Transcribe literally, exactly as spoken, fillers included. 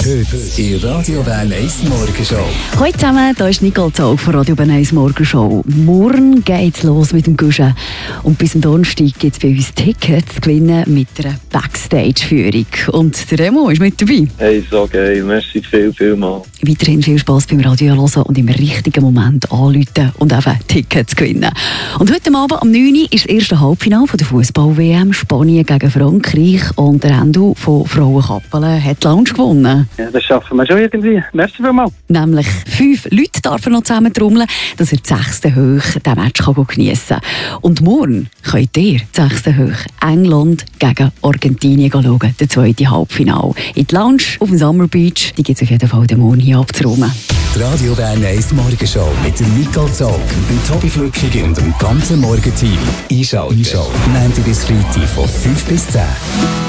Heute in Radio Bern eins Morgenshow. Hallo zusammen, hier ist Nicole Zog von Radio Bern eins Morgenshow. Morgen geht's los mit dem Guschen. Und bis zum Donnerstag gibt es bei uns Tickets zu gewinnen mit einer Backstage-Führung. Und der Remo ist mit dabei. Hey, so geil. Merci viel, viel mal. Weiterhin viel Spass beim Radio hören und im richtigen Moment anrufen und eben Tickets gewinnen. Und heute Abend um neun Uhr ist das erste Halbfinale der Fußball-W M Spanien gegen Frankreich. Und der Endo von Frauenkappelen hat die Lounge gewonnen. Ja, das schaffen wir schon irgendwie. Merci vielmals. Nämlich fünf Leute darf er noch zusammen trommeln, dass er die sechste Höhe diesen Match geniessen kann. Und morgen könnt ihr die sechste Höhe England gegen Argentinien schauen, der zweite Halbfinale. In die Lounge auf dem Summer Beach, die gibt es auf jeden Fall den morgen hier abzuräumen. Die Radio Bern eins Morgenshow mit dem Nicole Zog, dem Tobi Flückig und dem ganzen Morgenteam. Einschalten. Einschalten. Montag bis Freitag von fünf bis zehn.